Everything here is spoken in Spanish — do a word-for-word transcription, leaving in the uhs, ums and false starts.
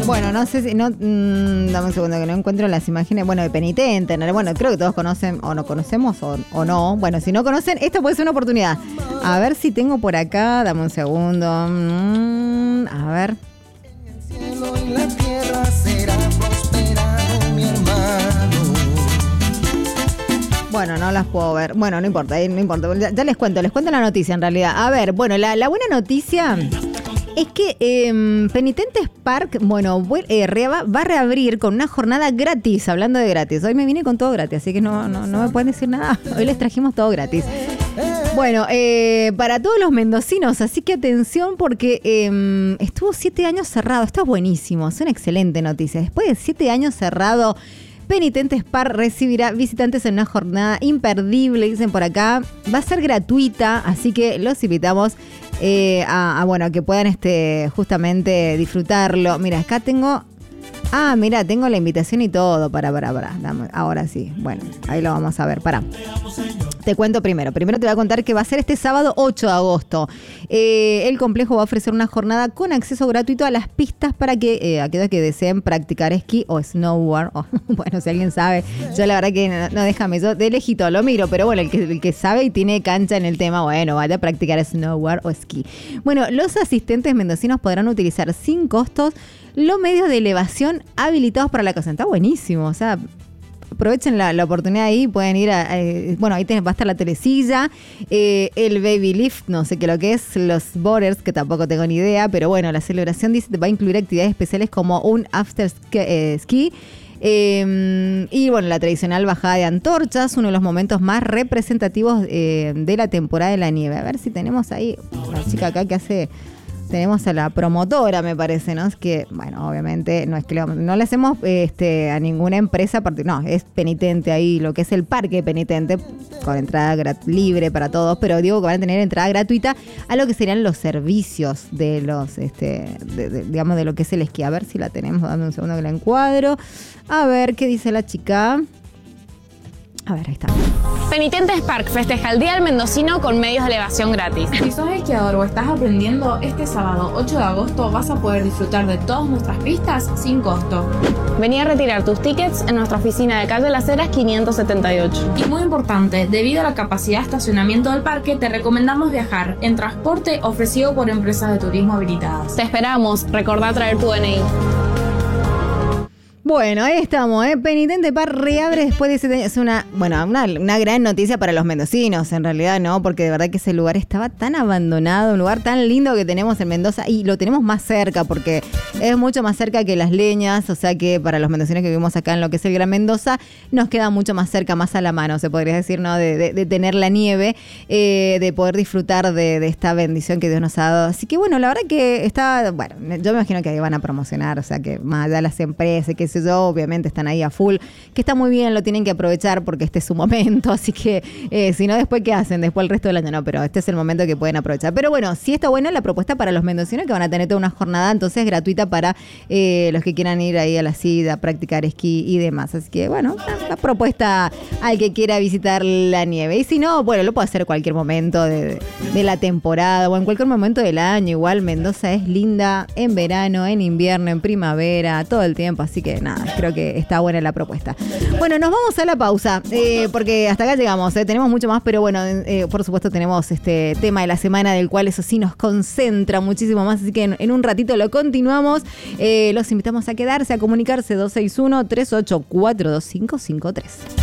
Bueno, no sé si, no, mmm, dame un segundo que no encuentro las imágenes, bueno, de Penitente, bueno, creo que todos conocen, o no conocemos, o, o no, bueno, si no conocen, esta puede ser una oportunidad. A ver si tengo por acá, dame un segundo, mm, a ver. En el cielo y la tierra será prosperado, mi hermano. Bueno, no las puedo ver, bueno, no importa, no importa, ya, ya les cuento, les cuento la noticia en realidad. A ver, bueno, la, la buena noticia... Es que eh, Penitentes Park, bueno, eh, va, va a reabrir con una jornada gratis, hablando de gratis. Hoy me vine con todo gratis, así que no, no, no me pueden decir nada. Hoy les trajimos todo gratis. Bueno, eh, para todos los mendocinos, así que atención porque eh, estuvo siete años cerrado. Está buenísimo, es una excelente noticia. Después de siete años cerrado, Penitentes Park recibirá visitantes en una jornada imperdible, dicen por acá. Va a ser gratuita, así que los invitamos eh, a, a, bueno, a que puedan este, justamente disfrutarlo. Mira, acá tengo... Ah, mira, tengo la invitación y todo. Para, para, para. Dame, ahora sí. Bueno, ahí lo vamos a ver. Para. Te cuento primero. Primero te voy a contar que va a ser este sábado ocho de agosto. Eh, el complejo va a ofrecer una jornada con acceso gratuito a las pistas para que eh, aquellos que deseen practicar esquí o snowboard. O, bueno, si alguien sabe. Yo la verdad que no, no déjame. Yo de lejito lo miro, pero bueno, el que, el que sabe y tiene cancha en el tema, bueno, vaya a practicar snowboard o esquí. Bueno, los asistentes mendocinos podrán utilizar sin costos los medios de elevación habilitados para la cosa. Está buenísimo, o sea, aprovechen la, la oportunidad ahí, pueden ir a, eh, bueno, ahí tenés, va a estar la telesilla, eh, el baby lift, no sé qué lo que es, los boarders, que tampoco tengo ni idea, pero bueno, la celebración dice va a incluir actividades especiales como un after ski, eh, ski eh, y bueno, la tradicional bajada de antorchas, uno de los momentos más representativos eh, de la temporada de la nieve. A ver si tenemos ahí una chica acá que hace... Tenemos a la promotora, me parece, ¿no? Es que, bueno, obviamente no es que le, no le hacemos este, a ninguna empresa, no, es Penitente ahí, lo que es el parque Penitente, con entrada grat- libre para todos, pero digo que van a tener entrada gratuita a lo que serían los servicios de los, este, de, de, digamos, de lo que es el esquí. A ver si la tenemos, dame un segundo que la encuadro. A ver, ¿qué dice la chica? A ver, ahí está. Penitentes Park festeja el Día del Mendocino con medios de elevación gratis. Si sos esquiador o estás aprendiendo, este sábado ocho de agosto vas a poder disfrutar de todas nuestras pistas sin costo. Vení a retirar tus tickets en nuestra oficina de calle Las Heras quinientos setenta y ocho. Y muy importante, debido a la capacidad de estacionamiento del parque, te recomendamos viajar en transporte ofrecido por empresas de turismo habilitadas. Te esperamos, recordá traer tu D N I. Bueno, ahí estamos, ¿eh? Penitente Park reabre después de siete años. Es una, bueno, una, una gran noticia para los mendocinos, en realidad, ¿no? Porque de verdad que ese lugar estaba tan abandonado, un lugar tan lindo que tenemos en Mendoza y lo tenemos más cerca porque es mucho más cerca que Las Leñas, o sea que para los mendocinos que vivimos acá en lo que es el Gran Mendoza, nos queda mucho más cerca, más a la mano, se podría decir, ¿no? De, de, de tener la nieve, eh, de poder disfrutar de, de esta bendición que Dios nos ha dado. Así que bueno, la verdad que está, bueno, yo me imagino que ahí van a promocionar, o sea que más allá de las empresas, que yo, obviamente están ahí a full, que está muy bien, lo tienen que aprovechar porque este es su momento, así que eh, si no, después ¿qué hacen? Después el resto del año no, pero este es el momento que pueden aprovechar. Pero bueno, sí está buena la propuesta para los mendocinos que van a tener toda una jornada entonces gratuita para eh, los que quieran ir ahí a la Cida, practicar esquí y demás. Así que bueno, una, una propuesta al que quiera visitar la nieve. Y si no, bueno, lo puede hacer en cualquier momento de, de la temporada o en cualquier momento del año. Igual Mendoza es linda en verano, en invierno, en primavera, todo el tiempo, así que nada, creo que está buena la propuesta. Bueno, nos vamos a la pausa, eh, porque hasta acá llegamos, eh, tenemos mucho más, pero bueno, eh, por supuesto tenemos este tema de la semana del cual eso sí nos concentra muchísimo más, así que en, en un ratito lo continuamos. Eh, los invitamos a quedarse, a comunicarse dos seis uno, tres ocho cuatro, dos cinco cinco tres.